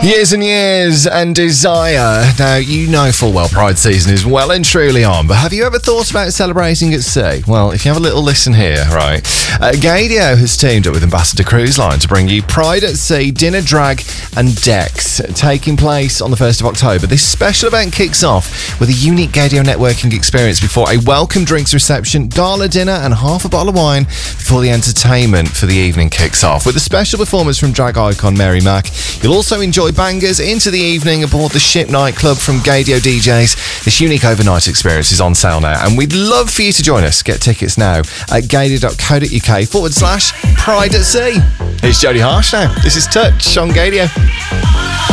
Years and years and desire. Now, you know full well Pride season is well and truly on, but have you ever thought about celebrating at sea? Well, if you have a little listen here, right? Gaydio has teamed up with Ambassador Cruise Line to bring you Pride at Sea Dinner, Drag and Decks, taking place on the 1st of October. This special event kicks off with a unique Gaydio networking experience before a welcome drinks reception, gala dinner and half a bottle of wine before the entertainment for the evening kicks off. With a special performance from drag icon Mary Mack, you'll also enjoy bangers into the evening aboard the Ship nightclub from Gaydio DJs. This unique overnight experience is on sale now, and we'd love for you to join us. Get tickets now at gaydio.co.uk/Pride at Sea. Here's Jodie Harsh now. This is Touch on Gaydio.